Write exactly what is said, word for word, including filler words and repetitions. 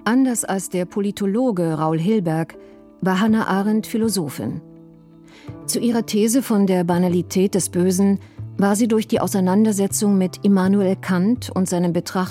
Anders als der Politologe Raoul Hilberg war Hannah Arendt Philosophin. Zu ihrer These von der Banalität des Bösen war sie durch die Auseinandersetzung mit Immanuel Kant und seinem Betrachten